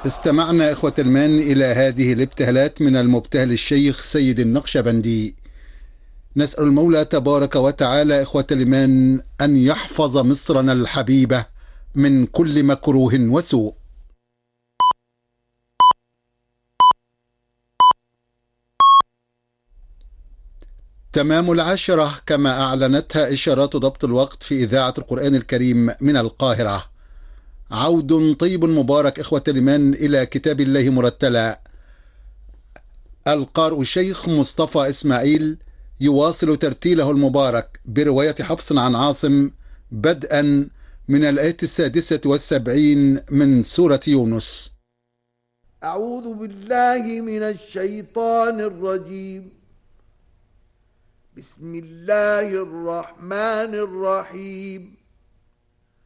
استمعنا إخوة الإيمان إلى هذه الابتهالات من المبتهل الشيخ سيد النقشبندي. نسأل المولى تبارك وتعالى إخوة الإيمان أن يحفظ مصرنا الحبيبة من كل مكروه وسوء. تمام 10 كما أعلنتها إشارات ضبط الوقت في إذاعة القرآن الكريم من القاهرة. عود طيب مبارك إخوة الإيمان إلى كتاب الله مرتلا. القارئ الشيخ مصطفى إسماعيل يواصل ترتيله المبارك برواية حفص عن عاصم بدءا من الآية 76 من سورة يونس. أعوذ بالله من الشيطان الرجيم. بسم الله الرحمن الرحيم.